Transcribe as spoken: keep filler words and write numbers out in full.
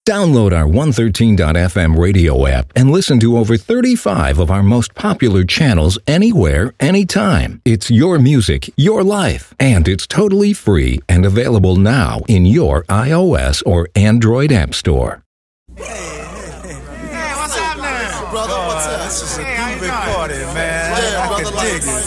Download our one thirteen dot f m radio app and listen to over thirty-five of our most popular channels anywhere, anytime. It's your music, your life, and it's totally free and available now in your iOS or Android app store. Hey, hey, hey. Hey, what's up now? Brother, what's up? This is a Hey, how you groovy doing? party, man. Yeah, I brother, can like, dig it.